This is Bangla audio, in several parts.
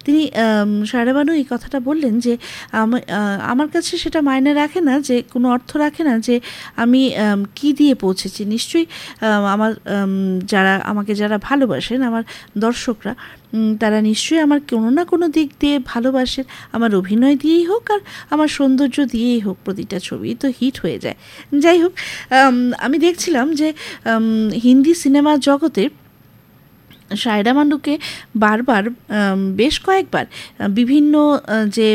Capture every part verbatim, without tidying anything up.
তিনি সায়রা বানু এই কথাটা বললেন যে আমার কাছে সেটা মায়নে রাখে না, যে কোনো অর্থ রাখে না যে আমি কি দিয়ে পৌঁছেছি। নিশ্চয়ই আমার যারা আমাকে যারা ভালোবাসেন, আমার দর্শকরা, তারা নিশ্চয়ই আমার কোনো না কোনো দিক দিয়ে ভালোবাসেন। আমার অভিনয় দিয়েই হোক আর আমার সৌন্দর্য দিয়েই হোক, প্রতিটা ছবি তো হিট হয়ে যায়। যাই হোক, আমি দেখছিলাম যে হিন্দি সিনেমা জগতে সায়রা বানুকে বারবার বেশ কয়েকবার বিভিন্ন যে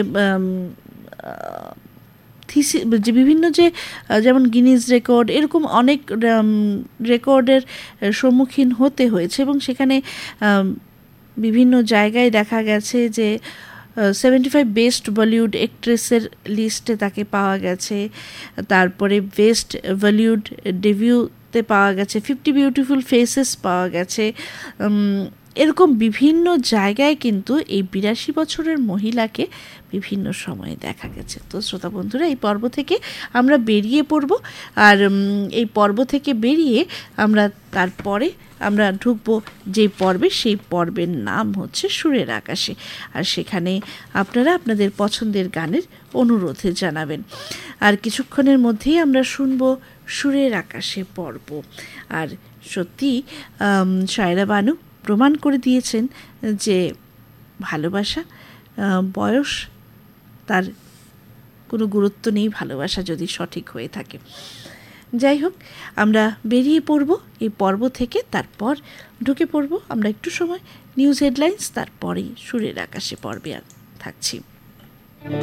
থিসি যে বিভিন্ন যে যেমন গিনিজ রেকর্ড, এরকম অনেক রেকর্ডের সম্মুখীন হতে হয়েছে এবং সেখানে বিভিন্ন জায়গায় দেখা গেছে যে সেভেন্টি ফাইভ বেস্ট বলিউড অ্যাক্ট্রেসের লিস্টে তাকে পাওয়া গেছে, তারপরে বেস্ট বলিউড ডেবিউতে পাওয়া গেছে, ফিফটি বিউটিফুল ফেসেস পাওয়া গেছে। এরকম বিভিন্ন জায়গায় কিন্তু এই বিরাশি বছরের মহিলাকে বিভিন্ন সময়ে দেখা গেছে। তো শ্রোতা বন্ধুরা, এই পর্ব থেকে আমরা বেরিয়ে পড়ব, আর এই পর্ব থেকে বেরিয়ে আমরা তারপরে আমরা ঢুকবো যে পর্বে, সেই পর্বের নাম হচ্ছে সুরের আকাশে। আর সেখানে আপনারা আপনাদের পছন্দের গানের অনুরোধে জানাবেন। আর কিছুক্ষণের মধ্যেই আমরা শুনবো সুরের আকাশে পর্ব। আর সত্যি সায়রা বানু প্রমাণ করে দিয়েছেন যে ভালোবাসা বয়স তার কোনো গুরুত্ব নেই, ভালোবাসা যদি সঠিক হয়ে থাকে। যাই হোক, আমরা বেরিয়ে পড়ব এই পর্ব থেকে, তারপর ঢুকে পড়ব আমরা একটু সময় নিউজ হেডলাইন্স, তারপরেই সুরের আকাশে পর্বে থাকছি।